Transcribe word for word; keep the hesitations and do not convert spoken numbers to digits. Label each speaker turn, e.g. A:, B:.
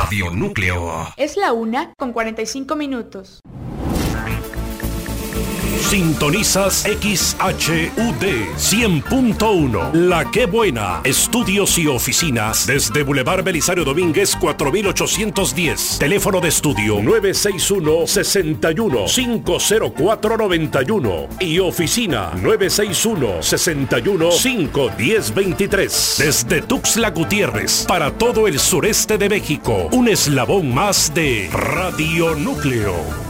A: Radio Núcleo.
B: Es la una con cuarenta y cinco minutos.
C: Sintonizas X H U D cien punto uno. La Qué Buena. Estudios y oficinas desde Boulevard Belisario Domínguez cuatro mil ochocientos diez. Teléfono de estudio nueve seis uno, seis uno, cinco cero cuatro, nueve uno y oficina nueve seis uno, seis uno, cinco uno cero, dos tres. Desde Tuxtla Gutiérrez para todo el sureste de México. Un eslabón más de Radio Núcleo.